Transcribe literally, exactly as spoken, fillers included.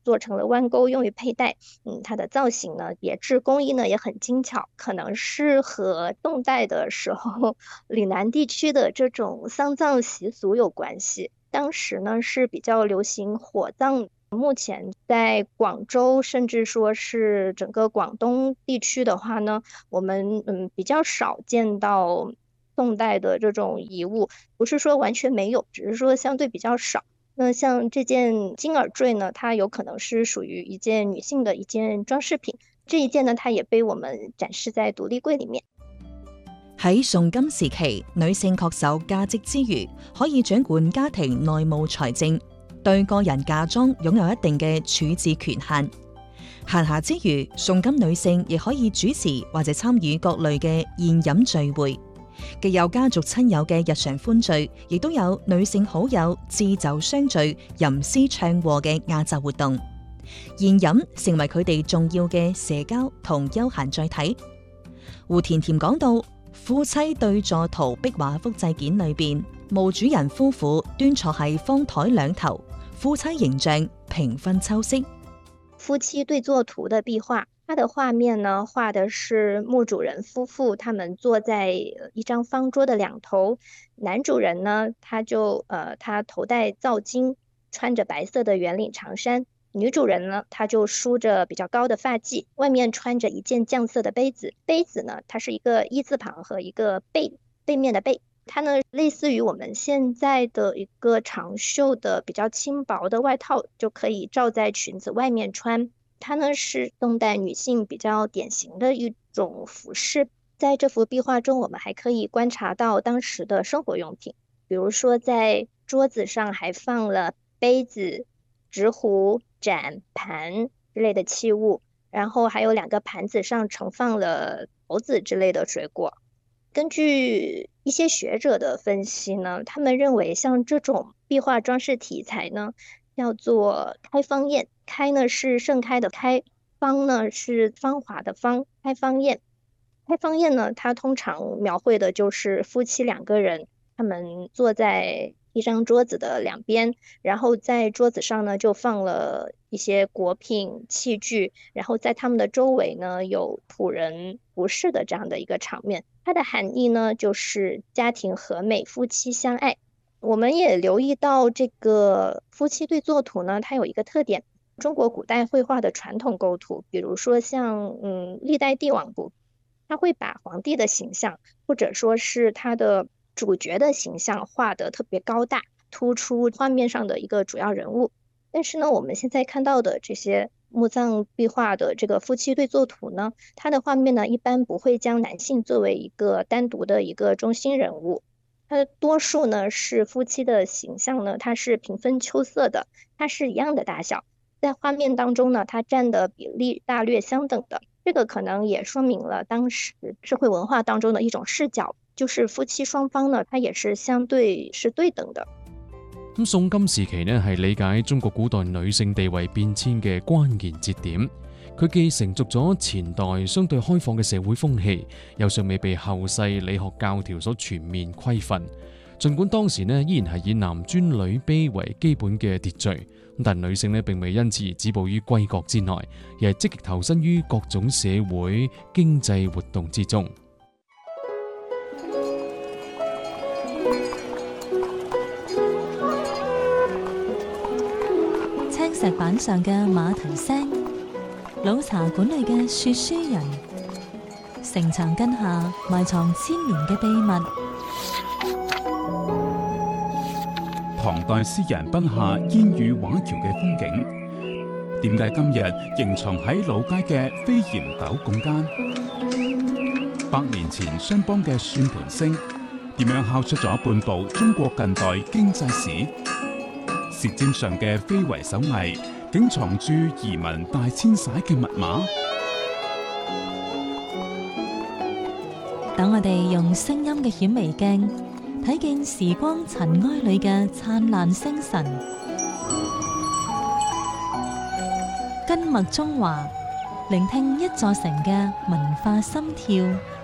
做成了弯钩用于佩戴。嗯，它的造型呢，也制工艺呢也很精巧，可能是和宋代的时候岭南地区的这种丧葬习俗有关系。当时呢是比较流行火葬，目前在广州甚至说是整个广东地区的话呢，我们嗯比较少见到宋代的这种遗物，不是说完全没有，只是说相对比较少。那像这件金耳坠呢，它有可能是屬於一件女性的一件裝飾品，這一件呢，它也被我們展示在獨立櫃裡面。 喺崇金時期，女性確守價值之餘，可以掌管家庭內務財政，對個人嫁妝擁有一定嘅處置權限。閒暇之餘，崇金女性亦可以主持或者參與各類嘅宴飲聚會。既有家族親友嘅日常歡聚，亦都有女性好友置酒相聚、吟詩唱和嘅亞雜活動。宴飲成為佢哋重要嘅社交同休閒載體。胡甜甜講到，夫妻對坐圖壁畫複製件裏邊，墓主人夫婦端坐喺方台兩頭，夫妻形象平分秋色。 夫妻對坐圖的壁畫，它的畫面呢，畫的是墓主人夫婦，他們坐在一張方桌的兩頭。男主人呢，他就呃，他頭戴皂巾，穿着白色的圓領長衫。女主人呢，她就梳着比較高的髮髻，外面穿着一件絳色的杯子。杯子呢，它是一個一字旁和一個背，背面的背。它呢，類似於我們現在的一個長袖的比較輕薄的外套，就可以罩在裙子外面穿。它呢，是宋代女性比較典型的一種服飾。在這幅壁畫中，我們還可以觀察到當時的生活用品，比如說在桌子上還放了杯子、直壺、盞、盤之類的器物，然後還有兩個盤子上盛放了桃子之類的水果。根據一些學者的分析呢，他們認為像這種壁畫裝飾題材呢，叫做開芳宴。開呢是盛開的開，芳呢是芳華的芳，開芳宴。開芳宴呢，它通常描繪的就是夫妻兩個人，他們坐在一張桌子的兩邊，然後在桌子上呢就放了一些果品器具，然後在他們的周圍呢有僕人服侍的這樣的一個場面。它的含義呢就是家庭和美，夫妻相愛。我們也留意到這個夫妻對坐圖呢，它有一個特點，中國古代繪畫的傳統構圖，比如說像嗯歷代帝王部，他會把皇帝的形象或者說是他的主角的形象畫得特別高大，突出畫面上的一個主要人物。但是呢，我們現在看到的這些墓葬壁畫的這個夫妻對坐圖呢，它的畫面呢，一般不會將男性作為一個單獨的一個中心人物，它多數呢是夫妻的形象呢，它是平分秋色的，它是一樣的大小，在畫面當中呢，它佔的比例大略相等的。這個可能也說明了當時社會文化當中的一種視角，就是夫妻雙方呢，它也是相對是對等的。 咁宋金時期呢，係理解中國古代女性地位變遷嘅關鍵節點。佢既承續咗前代相對開放嘅社會風氣，又尚未被後世理學教條所全面規範。儘管當時呢，依然係以男尊女卑為基本嘅秩序，但女性呢並未因此而止步於閨閣之內，而係積極投身於各種社會經濟活動之中。 青石板上嘅馬蹄聲，老茶館裏嘅說書人，城牆根下埋藏千年嘅秘密。 唐代詩人筆下煙雨畫橋嘅風景，點解今日仍藏喺老街嘅飛檐斗拱間？百年前商幫嘅算盤聲，點樣敲出咗半部中國近代經濟史？舌尖上嘅非遺手藝，竟藏住移民大遷徙嘅密碼？ 等我哋用聲音嘅顯微鏡睇見時光塵埃裏嘅燦爛星辰，根脈中華，聆聽一座城嘅文化心跳。